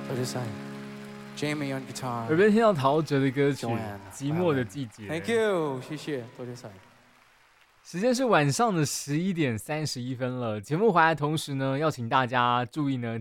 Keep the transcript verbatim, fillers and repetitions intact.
多謝晒 Jamie on guitar， 耳边听到陶喆的歌曲《 Joanne， 寂寞的季节》。 Thank you，謝謝，多謝晒。 时间是晚上的十一点三十一分了。节目回来的同时呢，要请大家注意呢，